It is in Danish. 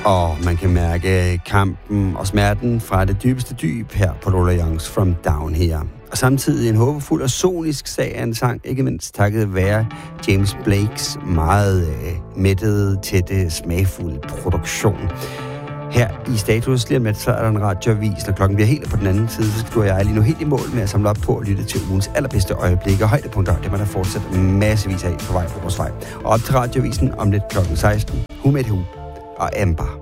Og man kan mærke kampen og smerten fra det dybeste dyb her på Lola Youngs From Down Here. Og samtidig en håbefuld og sonisk sag af en sang, ikke mindst takket være James Blakes meget mættede, tætte, smagfulde produktion. Her i Status lige om lidt, så er der en radioavis, når klokken bliver helt på den anden side, så skal du og jeg lige nu helt i mål med at samle op på at lytte til ugens allerbedste øjeblikke og højdepunkter. Det må der fortsætte massevis af på vej på vores vej. Og op til radioavisen om lidt klokken 16, Who Made Who og Amber.